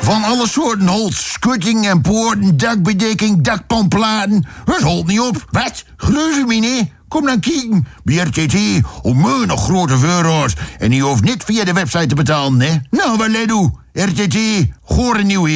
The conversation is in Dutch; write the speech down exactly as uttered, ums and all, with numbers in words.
Van alle soorten holt, schutting en poorten, dakbedekking, dakpanplaten. Dat holt niet op. Wat? Geloof me niet? Kom dan kijken. Bij R T T om nog grote voorraad. En je hoeft niet via de website te betalen, hè? Nou, wat let u? R T T, goor een nieuw